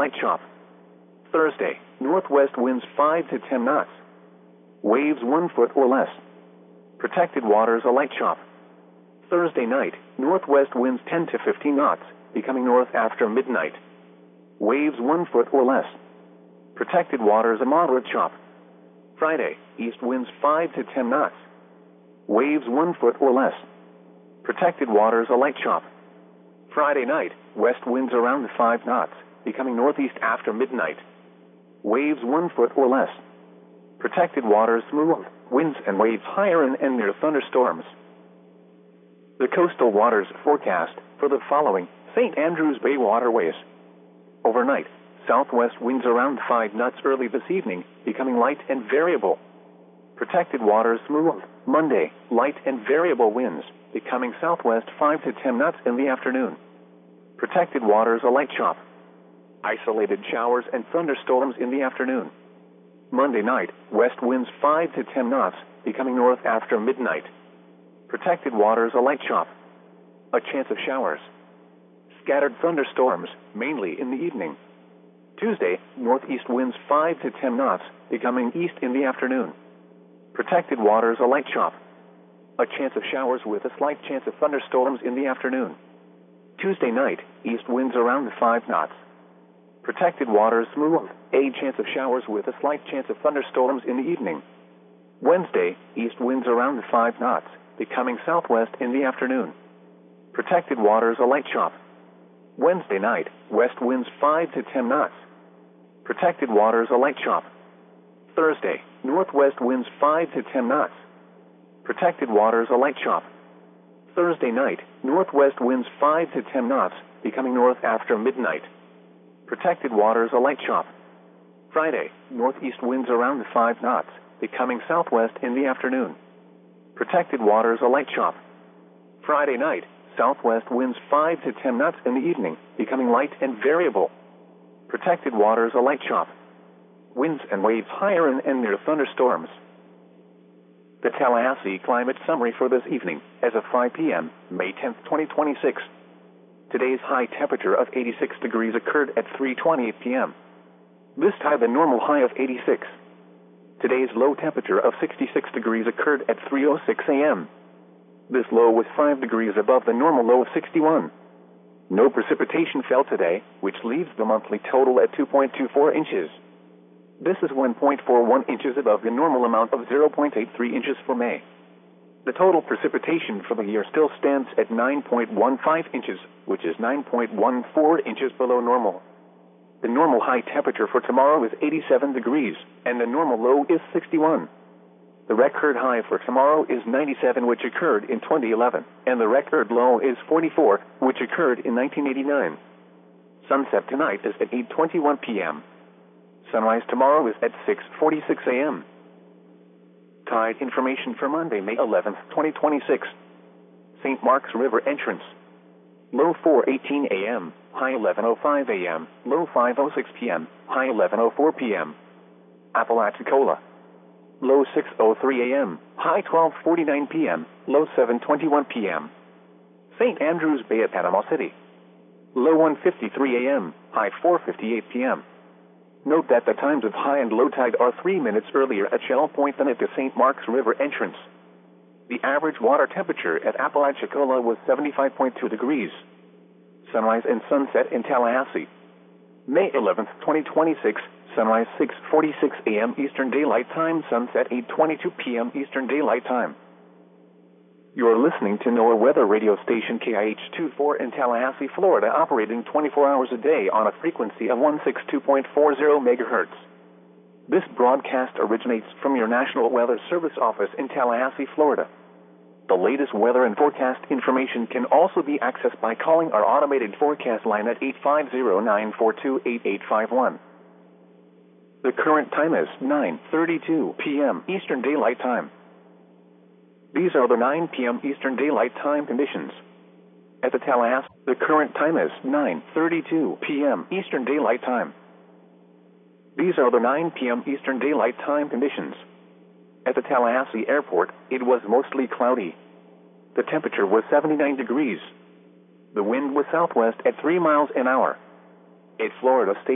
light chop. Thursday, northwest winds 5 to 10 knots. Waves 1 foot or less. Protected waters a light chop. Thursday night, northwest winds 10 to 15 knots, becoming north after midnight. Waves 1 foot or less. Protected waters a moderate chop. Friday, east winds 5 to 10 knots. Waves 1 foot or less. Protected waters a light chop. Friday night, west winds around 5 knots, becoming northeast after midnight. Waves 1 foot or less. Protected waters smooth, winds and waves higher and near thunderstorms. The coastal waters forecast for the following St. Andrews Bay waterways. Overnight, southwest winds around 5 knots early this evening, becoming light and variable. Protected waters smooth. Monday, light and variable winds, becoming southwest 5 to 10 knots in the afternoon. Protected waters a light chop. Isolated showers and thunderstorms in the afternoon. Monday night, west winds 5 to 10 knots, becoming north after midnight. Protected waters a light chop. A chance of showers. Scattered thunderstorms, mainly in the evening. Tuesday, northeast winds 5 to 10 knots, becoming east in the afternoon. Protected waters a light chop. A chance of showers with a slight chance of thunderstorms in the afternoon. Tuesday night, east winds around 5 knots. Protected waters smooth. A chance of showers with a slight chance of thunderstorms in the evening. Wednesday, east winds around 5 knots, becoming southwest in the afternoon. Protected waters a light chop. Wednesday night, west winds 5 to 10 knots. Protected waters a light chop. Thursday, northwest winds 5 to 10 knots. Protected waters a light chop. Thursday night, northwest winds 5 to 10 knots, becoming north after midnight. Protected waters a light chop. Friday, northeast winds around 5 knots, becoming southwest in the afternoon. Protected waters a light chop. Friday night, southwest winds 5 to 10 knots in the evening, becoming light and variable. Protected waters a light chop. Winds and waves higher and near thunderstorms. The Tallahassee Climate Summary for this evening, as of 5 p.m., May 10, 2026. Today's high temperature of 86 degrees occurred at 3:28 p.m. This time the normal high of 86. Today's low temperature of 66 degrees occurred at 3:06 a.m. This low was 5 degrees above the normal low of 61. No precipitation fell today, which leaves the monthly total at 2.24 inches. This is 1.41 inches above the normal amount of 0.83 inches for May. The total precipitation for the year still stands at 9.15 inches, which is 9.14 inches below normal. The normal high temperature for tomorrow is 87 degrees, and the normal low is 61. The record high for tomorrow is 97, which occurred in 2011, and the record low is 44, which occurred in 1989. Sunset tonight is at 8:21 p.m. Sunrise tomorrow is at 6:46 a.m. Tide information for Monday, May 11, 2026. St. Mark's River entrance. Low 4:18 a.m., high 11:05 a.m., low 5:06 p.m., high 11:04 p.m. Apalachicola. Low 6:03 a.m., high 12:49 p.m., low 7:21 p.m. St. Andrews Bay at Panama City. Low 1:53 a.m., high 4:58 p.m. Note that the times of high and low tide are 3 minutes earlier at Shell Point than at the St. Mark's River entrance. The average water temperature at Apalachicola was 75.2 degrees. Sunrise and sunset in Tallahassee. May 11, 2026, sunrise 6:46 a.m. Eastern Daylight Time, sunset 8:22 p.m. Eastern Daylight Time. You are listening to NOAA weather radio station KIH-24 in Tallahassee, Florida, operating 24 hours a day on a frequency of 162.40 MHz. This broadcast originates from your National Weather Service office in Tallahassee, Florida. The latest weather and forecast information can also be accessed by calling our automated forecast line at 850-942-8851. The current time is 9:32 p.m. Eastern Daylight Time. These are the 9 p.m. Eastern Daylight Time conditions. At the Tallahassee, the current time is 9:32 p.m. Eastern Daylight Time. These are the 9 p.m. Eastern Daylight Time conditions. At the Tallahassee Airport, it was mostly cloudy. The temperature was 79 degrees. The wind was southwest at 3 miles an hour. At Florida State